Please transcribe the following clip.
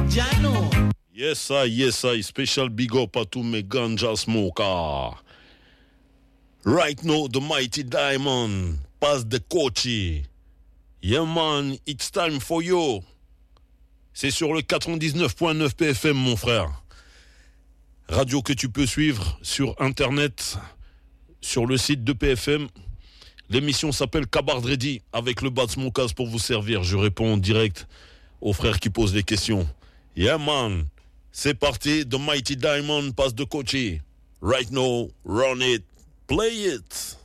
Yes, I. Special big up à tous mes ganja smokers. Right now, the mighty diamond pass the Kochi. Yeah, man, it's time for you. C'est sur le 99.9 PFM, mon frère. Radio que tu peux suivre sur Internet, sur le site de PFM. L'émission s'appelle Kabard Ready, avec le Bad Smokers pour vous servir. Je réponds en direct aux frères qui posent des questions. Yeah, man. C'est parti. The Mighty Diamond passe de Kochi. Right now, run it. Play it.